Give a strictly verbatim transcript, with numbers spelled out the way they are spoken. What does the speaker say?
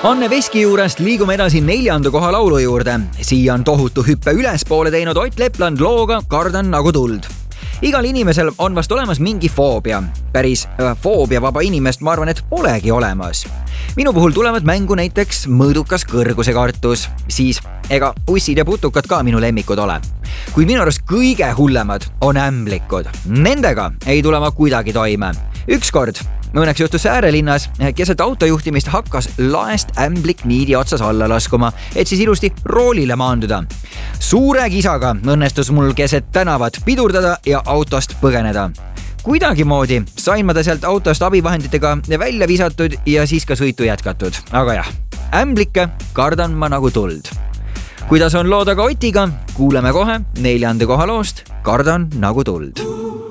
Anne Veski juurest liigume edasi neljanda koha laulu juurde. Siia on tohutu hüppe ülespoole teinud Ott Lepland looga Kardan nagu tuld. Igal inimesel on vast olemas mingi foobia. Päris äh, foobia vaba inimest ma arvan, et polegi olemas. Minu puhul tulevad mängu näiteks mõõdukas kõrguse kartus, siis ega ussid ja putukad ka minu lemmikud ole. Kuid minu arust kõige hullemad on ämblikud. Nendega ei tule ma kuidagi toime. Ükskord Õnneks juhtus äärelinnas, keset autojuhtimist hakkas laest ämblik niidi otsas alla laskuma, et siis ilusti roolile maanduda. Suure kisaga õnnestus mul keset tänavat pidurdada ja autost põgeneda. Kuidagimoodi sain ma ta sealt autost abivahenditega välja visatud ja siis ka sõitu jätkatud. Aga jah, ämblikke kardan ma nagu tuld. Kuidas on loodaga Otiga, kuuleme kohe neljanda koha loost Kardan nagu tuld.